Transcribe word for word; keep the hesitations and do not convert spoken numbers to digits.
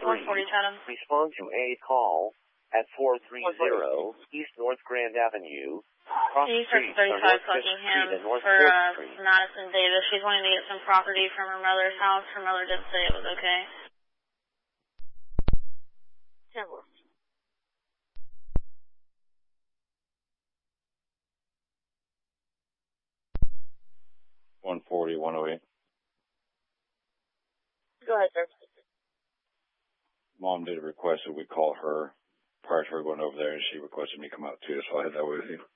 one forty Chatham. Respond to a call at four three zero East North Grand Avenue. Cross East Street, thirty-five North Fifth Buckingham Street and North for Fourth uh, Street. Madison Davis. She's wanting to get some property from her mother's house. Her mother did say it was okay. one forty, one oh eight. Go ahead, sir. Mom did request that we call her prior to her going over there, and she requested me come out too, so I had that with you.